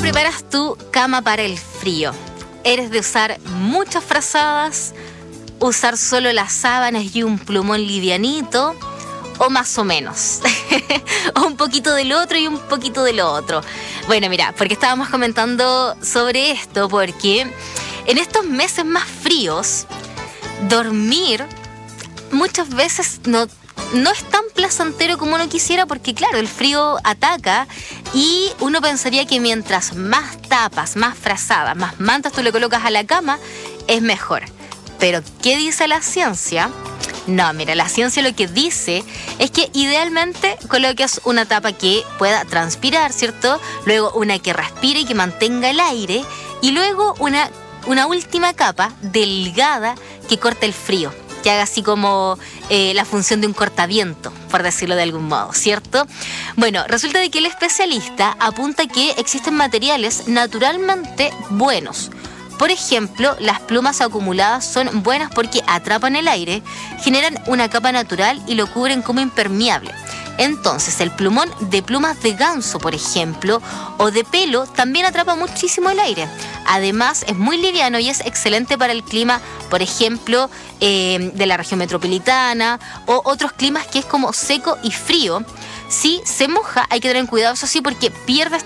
preparas tu cama para el frío? ¿Eres de usar muchas frazadas, usar solo las sábanas y un plumón livianito, o más o menos? O un poquito del otro y un poquito del otro. Bueno, mira, porque estábamos comentando sobre esto, porque en estos meses más fríos, dormir muchas veces no es tan placentero como uno quisiera, porque claro, el frío ataca y uno pensaría que mientras más tapas, más frazadas, más mantas tú le colocas a la cama, es mejor. Pero, ¿qué dice la ciencia? No, mira, la ciencia lo que dice es que idealmente coloques una tapa que pueda transpirar, ¿cierto? Luego una que respire y que mantenga el aire, y luego una última capa delgada que corte el frío, que haga así como la función de un cortaviento, por decirlo de algún modo, ¿cierto? Bueno, resulta de que el especialista apunta que existen materiales naturalmente buenos. Por ejemplo, las plumas acumuladas son buenas porque atrapan el aire, generan una capa natural y lo cubren como impermeable. Entonces, el plumón de plumas de ganso, por ejemplo, o de pelo, también atrapa muchísimo el aire. Además, es muy liviano y es excelente para el clima, por ejemplo, de la región metropolitana o otros climas que es como seco y frío. Si se moja, hay que tener cuidado, eso sí, porque pierde